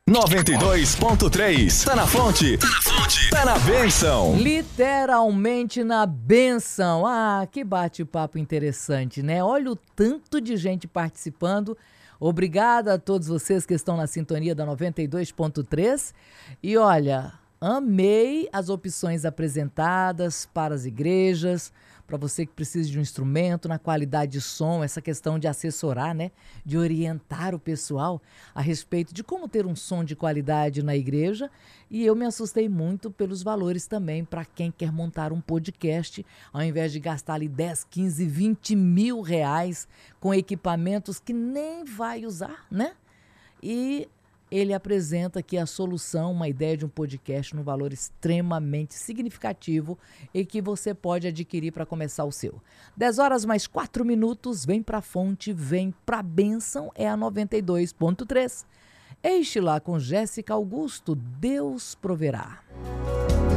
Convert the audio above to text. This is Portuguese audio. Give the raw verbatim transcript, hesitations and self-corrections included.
noventa e dois ponto três. Tá na fonte. Tá na fonte. Tá na bênção. Literalmente na bênção. Ah, que bate-papo interessante, né? Olha o tanto de gente participando. Obrigada a todos vocês que estão na sintonia da noventa e dois ponto três. E olha, amei as opções apresentadas para as igrejas, para você que precisa de um instrumento, na qualidade de som, essa questão de assessorar, né? De orientar o pessoal a respeito de como ter um som de qualidade na igreja. E eu me assustei muito pelos valores também para quem quer montar um podcast, ao invés de gastar ali dez, quinze, vinte mil reais com equipamentos que nem vai usar, né? E ele apresenta aqui a solução, uma ideia de um podcast num valor extremamente significativo e que você pode adquirir para começar o seu. dez horas mais quatro minutos, vem pra fonte, vem pra bênção, é a noventa e dois ponto três. Eixe lá com Jéssica Augusto, Deus proverá.